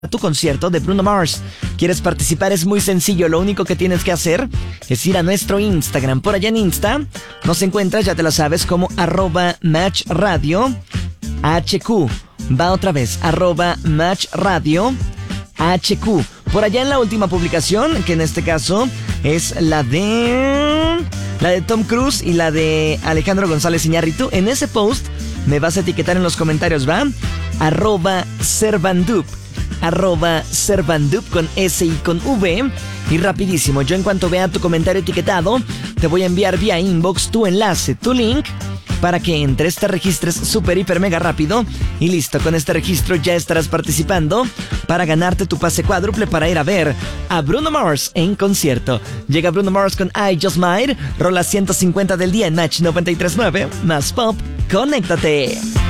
tu concierto de Bruno Mars. ¿Quieres participar? Es muy sencillo, lo único que tienes que hacer es ir a nuestro Instagram. Por allá en Insta nos encuentras, ya te lo sabes, como @matchradio HQ. Va otra vez, @matchradio HQ. Por allá en la última publicación, que en este caso es la de Tom Cruise y la de Alejandro González Iñárritu. En ese post me vas a etiquetar en los comentarios, ¿va? @Servandup con S y con V. Y rapidísimo, yo en cuanto vea tu comentario etiquetado, te voy a enviar vía inbox tu enlace, tu link, para que entres, te registres súper, hiper, mega rápido. Y listo, con este registro ya estarás participando para ganarte tu pase cuádruple para ir a ver a Bruno Mars en concierto. Llega Bruno Mars con I Just Might, rola 150 del día en Match 93.9, más pop, conéctate.